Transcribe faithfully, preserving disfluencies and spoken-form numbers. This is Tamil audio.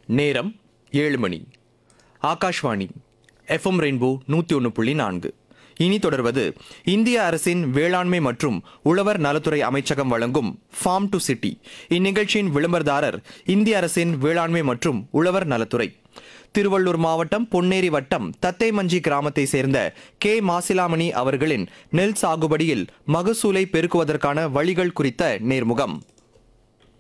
நேரம் ஏழு மணி. ஆகாஷ்வாணி எஃப்எம் ரெயின்போ நூற்றி ஒன்று புள்ளி நான்கு. இனி தொடர்வது இந்திய அரசின் வேளாண்மை மற்றும் உழவர் நலத்துறை அமைச்சகம் வழங்கும் ஃபார்ம் டு சிட்டி. இந்நிகழ்ச்சியின் விளம்பரதாரர் இந்திய அரசின் வேளாண்மை மற்றும் உழவர் நலத்துறை. திருவள்ளூர் மாவட்டம் பொன்னேரி வட்டம் தத்தைமஞ்சி கிராமத்தை சேர்ந்த கே மாசிலாமணி அவர்களின் நெல் சாகுபடியில் மகசூலை பெருக்குவதற்கான வழிகள் குறித்த நேர்முகம்.